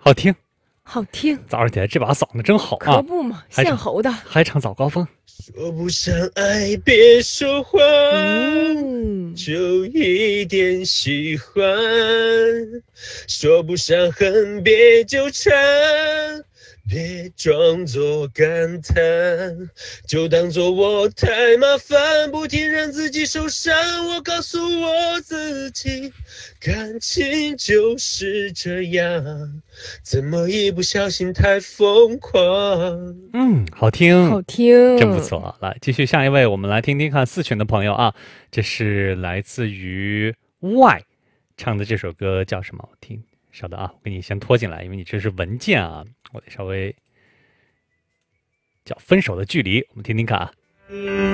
好听， 好听， 早上起来这把嗓子真好啊！ 可不嘛，像猴的。 还唱早高峰。 说不上爱，别说谎，就一点喜欢；说不上恨，别纠缠，别装作感叹，就当作我太麻烦，不停让自己受伤。我告诉我自己，感情就是这样，怎么一不小心太疯狂。 好听， 好听， 真不错。来，继续下一位，我们来听听看4群的朋友啊，这是来自于 Y 唱的这首歌叫什么？我听，稍等啊，我给你先拖进来，因为你这是文件啊，我得稍微叫《分手的距离》，我们听听看啊。